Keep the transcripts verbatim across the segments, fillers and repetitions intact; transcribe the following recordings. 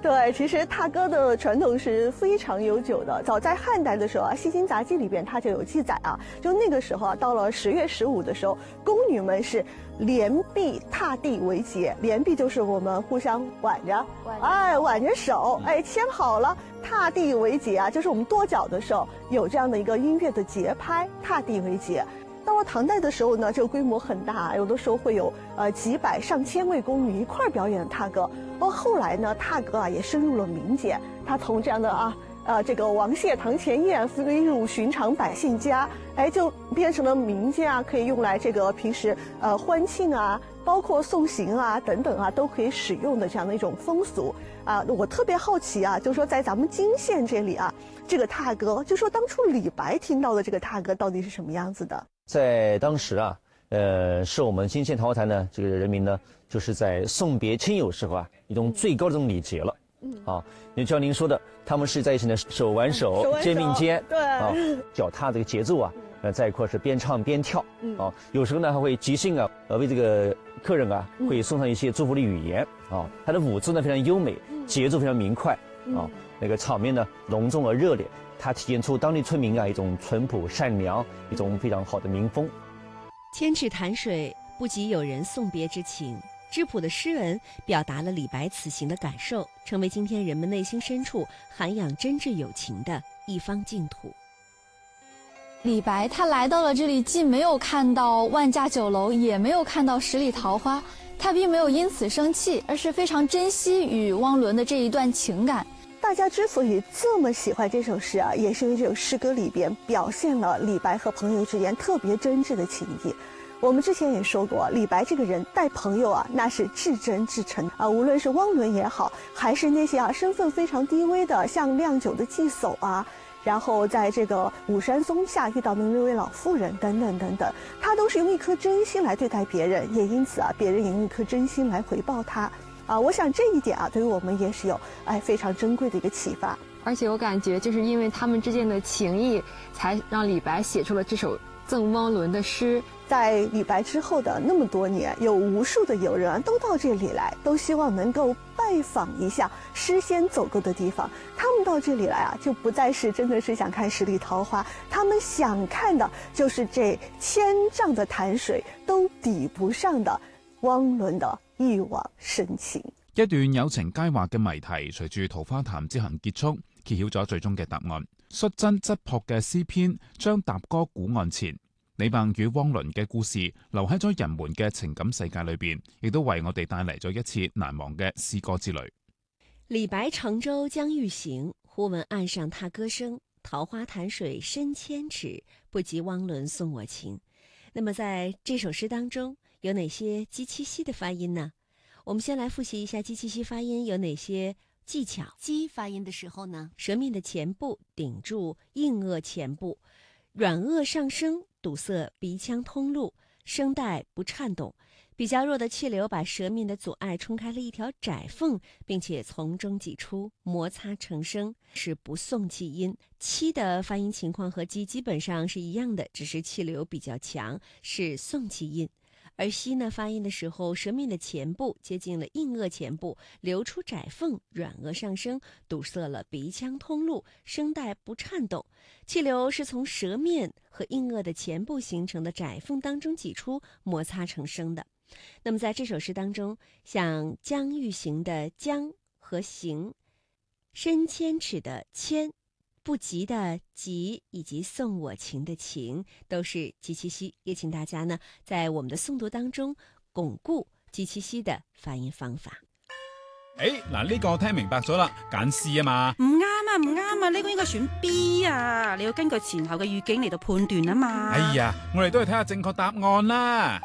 对，其实踏歌的传统是非常悠久的。早在汉代的时候啊，《西京杂记》里边它就有记载啊，就那个时候啊，到了十月十五的时候，宫女们是连臂踏地为节，连臂就是我们互相挽着，哎，挽着手，哎，牵好了，踏地为节啊，就是我们跺脚的时候有这样的一个音乐的节拍，踏地为节。到了唐代的时候呢，就规模很大，有的时候会有呃几百上千位宫女一块儿表演踏歌。而后来呢，踏歌啊也深入了民间，它从这样的啊呃这个王谢堂前燕飞入寻常百姓家，哎，就变成了民间啊可以用来这个平时呃欢庆啊，包括送行啊等等啊都可以使用的这样的一种风俗啊。我特别好奇啊，就是说在咱们泾县这里啊，这个踏歌，就说当初李白听到的这个踏歌到底是什么样子的？ 在当时啊，呃，是我们泾县桃花潭呢，这个人民呢，就是在送别亲友时候啊，一种最高的这种礼节了。嗯，啊，就像您说的，他们是在一起呢，手挽手，肩并肩， 对，啊， 脚踏这个节奏啊，呃，在一块是边唱边跳。嗯，啊，有时候呢还会即兴啊，呃，为这个客人啊，会送上一些祝福的语言。啊，他的舞姿呢非常优美，节奏非常明快。啊，那个场面呢隆重而热烈。它体现出当地村民啊一种淳朴善良，一种非常好的民风。 千尺潭水不及有人送别之情，质朴的诗文表达了李白此行的感受，成为今天人们内心深处涵养真挚友情的一方净土。 李白他来到了这里，既没有看到万家酒楼，也没有看到十里桃花，他并没有因此生气，而是非常珍惜与汪伦的这一段情感。 大家之所以这么喜欢这首诗啊，也是因为这首诗歌里边表现了李白和朋友之间特别真挚的情谊。我们之前也说过，李白这个人待朋友啊，那是至真至诚啊。无论是汪伦也好，还是那些啊身份非常低微的，像酿酒的祭叟啊，然后在这个武山松下遇到的那位老妇人等等等等，他都是用一颗真心来对待别人，也因此啊，别人也用一颗真心来回报他。啊，我想这一点啊，对于我们也是有哎非常珍贵的一个启发。 而且我感觉，就是因为他们之间的情谊，才让李白写出了这首赠汪伦的诗。 在李白之后的那么多年，有无数的友人啊都到这里来，都希望能够拜访一下诗仙走过的地方。他们到这里来啊，就不再是真的是想看十里桃花，他们想看的就是这千丈的潭水都抵不上的汪伦的一往深情。 一段有情佳話嘅謎題，隨住桃花潭之行結束，揭曉咗最終嘅答案。率真質樸嘅詩篇將踏歌古岸前，李白與汪倫嘅故事留喺咗人們嘅情感世界裏邊，亦都為我哋帶嚟咗一次難忘嘅詩歌之旅。 李白乘舟將欲行，忽聞岸上踏歌聲，桃花潭水深千尺，不及汪倫送我情。那麼在這首詩當中，有哪些鸡七西的发音呢？我们先来复习一下鸡七西发音有哪些技巧。 鸡发音的时候呢， 舌面的前部顶住硬腭前部，软腭上升，堵塞鼻腔通路，声带不颤动。比较弱的气流把舌面的阻碍冲开了一条窄缝，并且从中挤出，摩擦成声，是不送气音。七的发音情况和鸡基本上是一样的，只是气流比较强，是送气音。而西呢，发音的时候，舌面的前部接近了硬腭前部，流出窄缝，软腭上升，堵塞了鼻腔通路，声带不颤动。气流是从舌面和硬腭的前部形成的窄缝当中挤出，摩擦成声的。那么在这首诗当中，像将欲行的将和行，深千尺的千，不及的及，以及送我情的情，都是鸡七西。也请大家呢在我们的诵读当中巩固鸡七西的发音方法。 誒，嗱呢個聽明白咗啦，揀 C 啊嘛。 唔啱啊，唔啱啊，呢個應該選 B 啊，你要根據前後嘅語境嚟到判斷啊嘛。 哎呀，我哋都係睇下正確答案啦。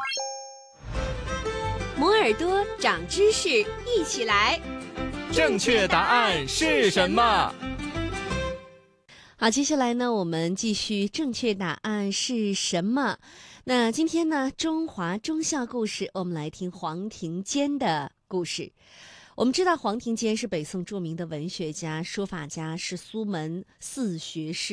摩耳朵長知識，一起來。 正確答案是什麼？ 好，接下来呢，我们继续正确答案是什么？那今天呢，中华忠孝故事，我们来听黄庭坚的故事。我们知道黄庭坚是北宋著名的文学家、书法家，是苏门四学士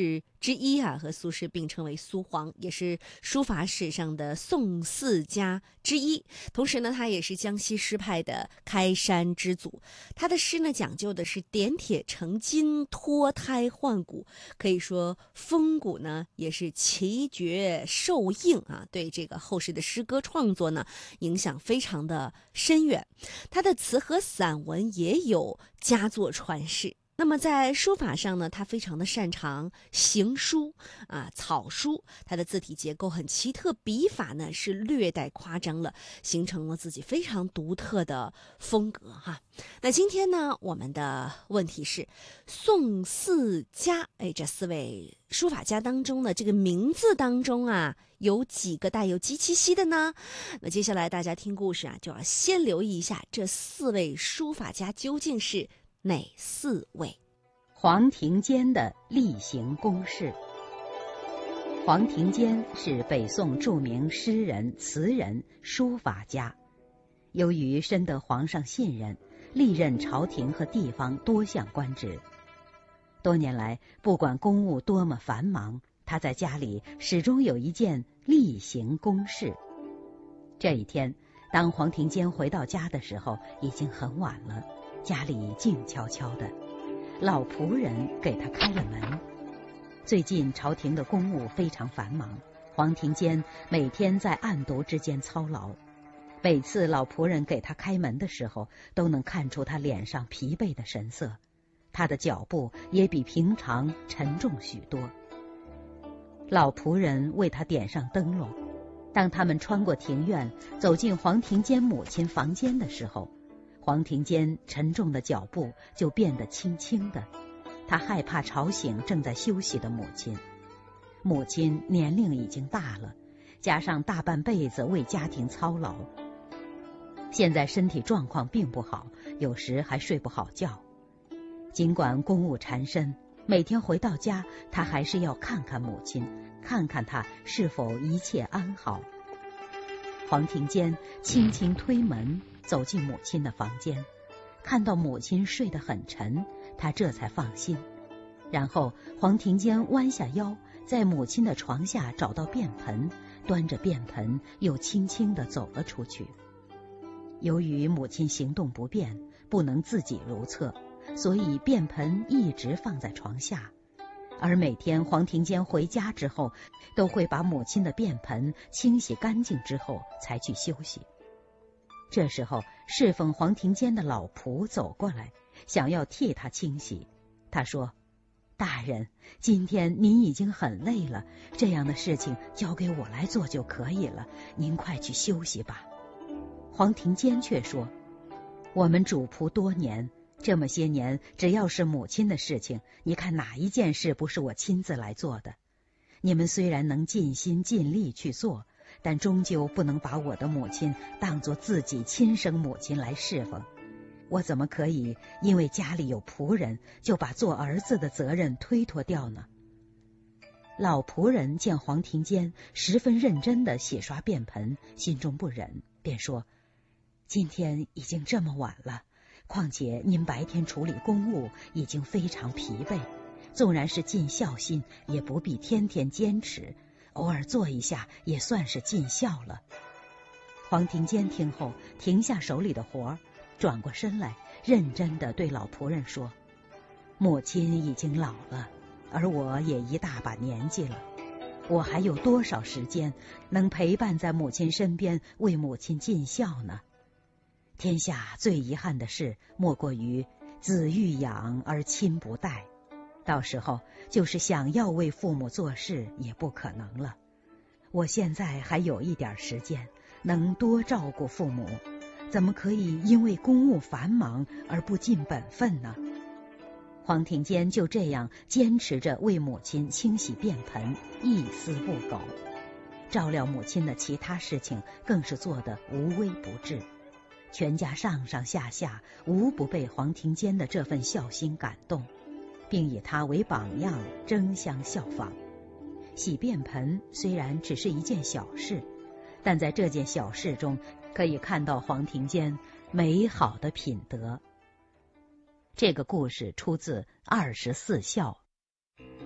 之一啊，和苏轼并称为苏黄，也是书法史上的宋四家之一。同时呢，他也是江西诗派的开山之祖。他的诗呢，讲究的是点铁成金、脱胎换骨，可以说风骨呢也是奇绝受应啊，对这个后世的诗歌创作呢影响非常的深远。他的词和散文也有佳作传世。那么在书法上呢，他非常的擅长行书啊、草书，他的字体结构很奇特，笔法呢是略带夸张了，形成了自己非常独特的风格哈。那今天呢，我们的问题是宋四家，哎，这四位书法家当中的这个名字当中啊，有几个带有鸡七夕的呢？那接下来大家听故事啊，就要先留意一下这四位书法家究竟是哪四位？ 黄庭坚的例行公事。黄庭坚是北宋著名诗人、词人、书法家。由于深得皇上信任，历任朝廷和地方多项官职。多年来，不管公务多么繁忙，他在家里始终有一件例行公事。这一天，当黄庭坚回到家的时候，已经很晚了。家里静悄悄的，老仆人给他开了门。最近朝廷的公务非常繁忙，黄庭坚每天在案牍之间操劳。每次老仆人给他开门的时候，都能看出他脸上疲惫的神色，他的脚步也比平常沉重许多。老仆人为他点上灯笼，当他们穿过庭院，走进黄庭坚母亲房间的时候，黄庭坚沉重的脚步就变得轻轻的，他害怕吵醒正在休息的母亲。母亲年龄已经大了，加上大半辈子为家庭操劳，现在身体状况并不好，有时还睡不好觉。尽管公务缠身，每天回到家，他还是要看看母亲，看看她是否一切安好。黄庭坚轻轻推门走进母亲的房间，看到母亲睡得很沉，他这才放心。然后黄庭坚弯下腰，在母亲的床下找到便盆，端着便盆又轻轻地走了出去。由于母亲行动不便，不能自己如厕，所以便盆一直放在床下。而每天黄庭坚回家之后，都会把母亲的便盆清洗干净之后才去休息。这时候侍奉黄庭坚的老仆走过来，想要替他清洗。他说：大人，今天您已经很累了，这样的事情交给我来做就可以了，您快去休息吧。黄庭坚却说：我们主仆多年，这么些年只要是母亲的事情，你看哪一件事不是我亲自来做的？你们虽然能尽心尽力去做，但终究不能把我的母亲当作自己亲生母亲来侍奉。我怎么可以因为家里有仆人，就把做儿子的责任推脱掉呢？老仆人见黄庭坚十分认真地洗刷便盆，心中不忍，便说：今天已经这么晚了，况且您白天处理公务已经非常疲惫，纵然是尽孝心，也不必天天坚持，偶尔做一下也算是尽孝了。黄庭坚听后停下手里的活，转过身来，认真地对老仆人说：母亲已经老了，而我也一大把年纪了，我还有多少时间能陪伴在母亲身边，为母亲尽孝呢？天下最遗憾的事，莫过于子欲养而亲不待，到时候就是想要为父母做事也不可能了。我现在还有一点时间，能多照顾父母，怎么可以因为公务繁忙而不尽本分呢？黄庭坚就这样坚持着为母亲清洗便盆，一丝不苟。照料母亲的其他事情更是做得无微不至，全家上上下下无不被黄庭坚的这份孝心感动，并以他为榜样，争相效仿。洗便盆虽然只是一件小事，但在这件小事中可以看到黄庭坚美好的品德。这个故事出自《二十四孝》。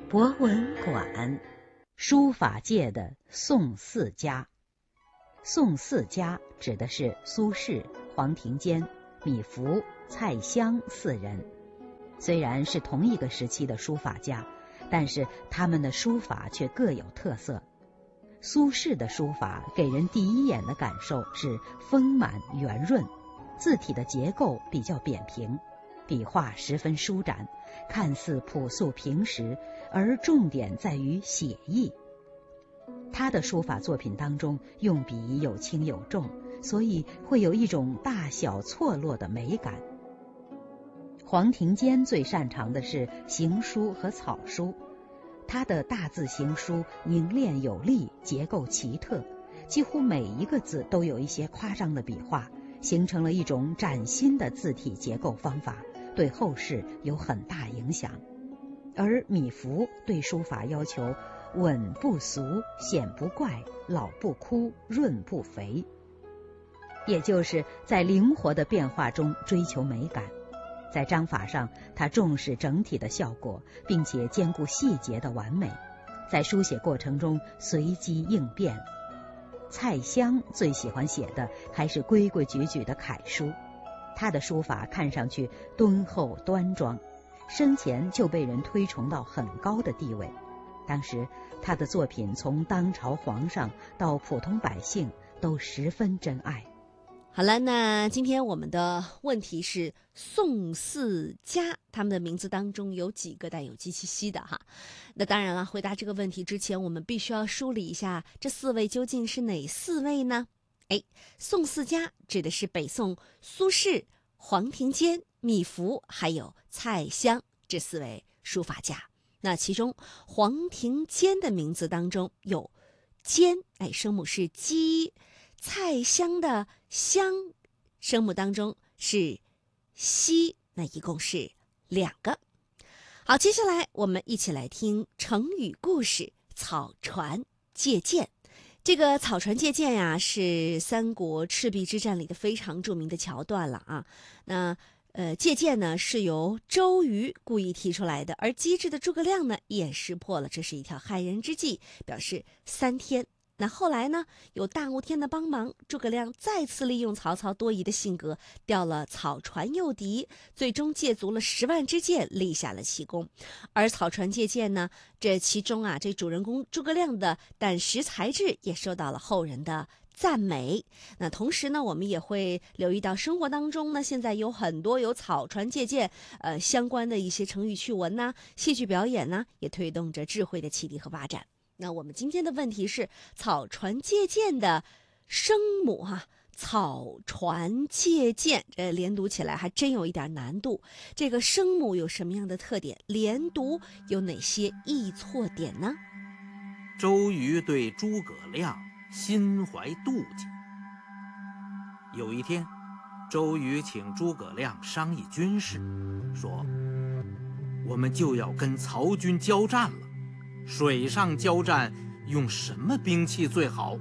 博文馆，书法界的宋四家。宋四家指的是苏轼、黄庭坚、米芾、蔡襄四人。虽然是同一个时期的书法家，但是他们的书法却各有特色。苏轼的书法给人第一眼的感受是丰满圆润，字体的结构比较扁平，笔画十分舒展，看似朴素平实，而重点在于写意。他的书法作品当中用笔有轻有重，所以会有一种大小错落的美感。黄庭坚最擅长的是行书和草书，他的大字行书凝练有力，结构奇特，几乎每一个字都有一些夸张的笔画，形成了一种崭新的字体结构方法，对后世有很大影响。而米芾对书法要求稳不俗，显不怪，老不枯，润不肥，也就是在灵活的变化中追求美感。在章法上，他重视整体的效果，并且兼顾细节的完美，在书写过程中随机应变。蔡襄最喜欢写的还是规规矩矩的楷书，他的书法看上去敦厚端庄，生前就被人推崇到很高的地位。当时他的作品从当朝皇上到普通百姓都十分珍爱。 好了，那今天我们的问题是宋四家，他们的名字当中有几个带有鸡气息的哈？那当然了，回答这个问题之前，我们必须要梳理一下这四位究竟是哪四位呢？哎，宋四家指的是北宋苏轼、黄庭坚、米芾还有蔡襄这四位书法家。那其中黄庭坚的名字当中有坚，哎，声母是鸡；蔡襄的襄声母当中是西，那一共是两个。好，接下来我们一起来听成语故事草船借箭。这个草船借箭呀，是三国赤壁之战里的非常著名的桥段了啊。那呃，借箭呢是由周瑜故意提出来的，而机智的诸葛亮呢也识破了这是一条害人之计，表示三天。那后来呢，有大雾天的帮忙，诸葛亮再次利用曹操多疑的性格，调了草船诱敌，最终借足了十万支箭，立下了奇功。而草船借箭呢，这其中啊，这主人公诸葛亮的胆识才智也受到了后人的赞美。那同时呢，我们也会留意到生活当中呢，现在有很多有草船借箭呃相关的一些成语趣闻呐、戏剧表演呢，也推动着智慧的启迪和发展。那我们今天的问题是草船借箭的声母哈、啊，草船借箭，这连读起来还真有一点难度。这个声母有什么样的特点？连读有哪些易错点呢？ 周瑜对诸葛亮心怀妒忌。有一天，周瑜请诸葛亮商议军事，说：“我们就要跟曹军交战了。水上交战用什么兵器最好？”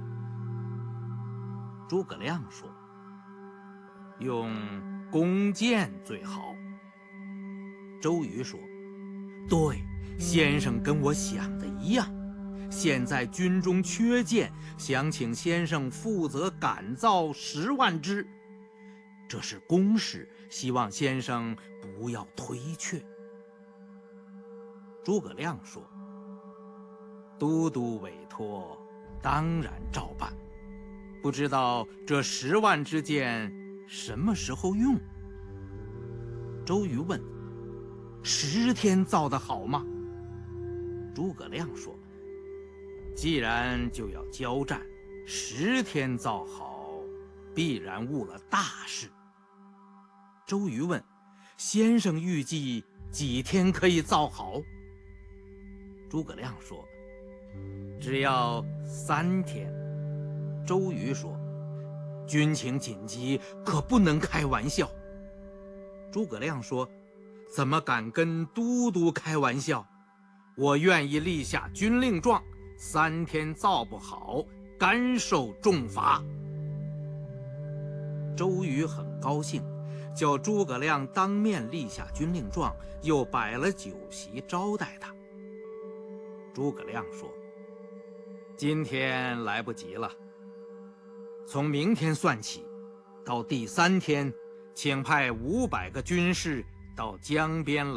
诸葛亮说：“用弓箭最好。”周瑜说：“对，先生跟我想的一样。现在军中缺箭，想请先生负责赶造十万支。这是公事，希望先生不要推却。”诸葛亮说：“都督委托，当然照办。不知道这十万支箭什么时候用？”周瑜问：“十天造得好吗？”诸葛亮说：“既然就要交战，十天造好，必然误了大事。”周瑜问：“先生预计几天可以造好？”诸葛亮说：“只要三天。”周瑜说：“军情紧急，可不能开玩笑。”诸葛亮说：“怎么敢跟都督开玩笑？我愿意立下军令状，三天造不好，甘受重罚。”周瑜很高兴，叫诸葛亮当面立下军令状，又摆了酒席招待他。 诸葛亮说：“今天来不及了，从明天算起，到第三天，请派五百个军士到江边来。”